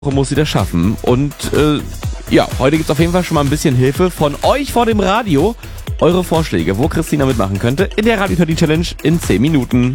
muss sie das schaffen. Und heute gibt es auf jeden Fall schon mal ein bisschen Hilfe von euch vor dem Radio. Eure Vorschläge, wo Christina mitmachen könnte, in der Radio Teddy Challenge in 10 Minuten.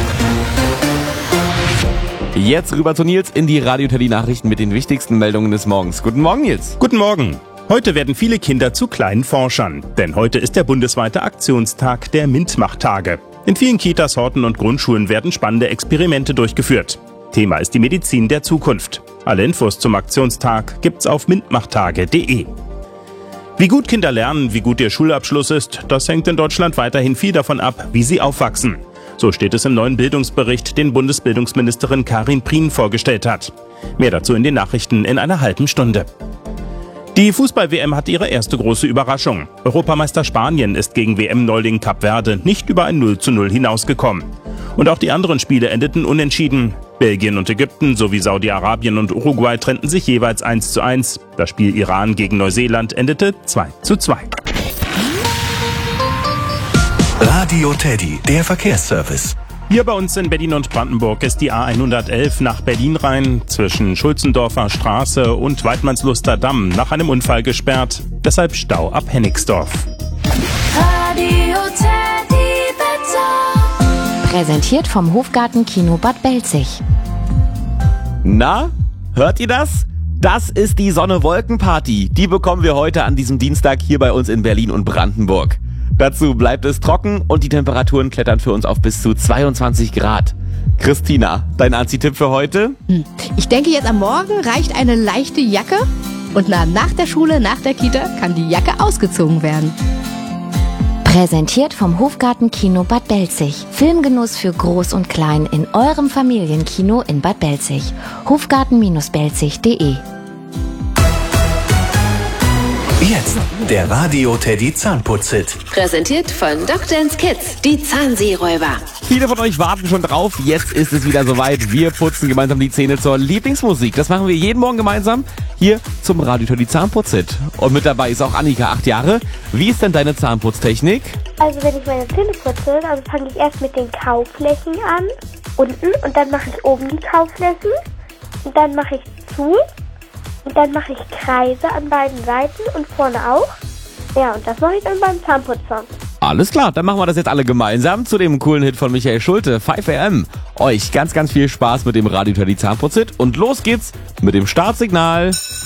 Jetzt rüber zu Nils in die Radio Teddy Nachrichten mit den wichtigsten Meldungen des Morgens. Guten Morgen, Nils. Guten Morgen. Heute werden viele Kinder zu kleinen Forschern, denn heute ist der bundesweite Aktionstag der MINT-Mach-Tage. In vielen Kitas, Horten und Grundschulen werden spannende Experimente durchgeführt. Thema ist die Medizin der Zukunft. Alle Infos zum Aktionstag gibt's auf mintmachtage.de. Wie gut Kinder lernen, wie gut ihr Schulabschluss ist, das hängt in Deutschland weiterhin viel davon ab, wie sie aufwachsen. So steht es im neuen Bildungsbericht, den Bundesbildungsministerin Karin Prien vorgestellt hat. Mehr dazu in den Nachrichten in einer halben Stunde. Die Fußball-WM hat ihre erste große Überraschung. Europameister Spanien ist gegen WM-Neuling Kap Verde nicht über ein 0:0 hinausgekommen. Und auch die anderen Spiele endeten unentschieden. Belgien und Ägypten sowie Saudi-Arabien und Uruguay trennten sich jeweils 1:1. Das Spiel Iran gegen Neuseeland endete 2:2. Radio Teddy, der Verkehrsservice. Hier bei uns in Berlin und Brandenburg ist die A111 nach Berlin rein, zwischen Schulzendorfer Straße und Weidmannsluster Damm nach einem Unfall gesperrt. Deshalb Stau ab Hennigsdorf. Radio Teddy Wetter. Präsentiert vom Hofgarten Kino Bad Belzig. Na, hört ihr das? Das ist die Sonne-Wolken-Party. Die bekommen wir heute an diesem Dienstag hier bei uns in Berlin und Brandenburg. Dazu bleibt es trocken und die Temperaturen klettern für uns auf bis zu 22 Grad. Christina, dein Anziehtipp für heute? Ich denke, jetzt am Morgen reicht eine leichte Jacke und nach der Schule, nach der Kita kann die Jacke ausgezogen werden. Präsentiert vom Hofgarten Kino Bad Belzig. Filmgenuss für Groß und Klein in eurem Familienkino in Bad Belzig. Hofgarten-belzig.de. Jetzt der Radio Teddy Zahnputz-Hit. Präsentiert von Dr. Kids, die Zahnseeräuber. Viele von euch warten schon drauf. Jetzt ist es wieder soweit. Wir putzen gemeinsam die Zähne zur Lieblingsmusik. Das machen wir jeden Morgen gemeinsam hier zum Radio Teddy Zahnputz-Hit. Und mit dabei ist auch Annika, 8 Jahre. Wie ist denn deine Zahnputztechnik? Also wenn ich meine Zähne putze, dann fange ich erst mit den Kauflächen an, unten, und dann mache ich oben die Kauflächen und dann mache ich zu. Und dann mache ich Kreise an beiden Seiten und vorne auch. Ja, und das mache ich dann beim Zahnputzen. Alles klar, dann machen wir das jetzt alle gemeinsam zu dem coolen Hit von Michael Schulte, 5 AM. Euch ganz, ganz viel Spaß mit dem Radio Teddy Zahnputz-Hit und los geht's mit dem Startsignal.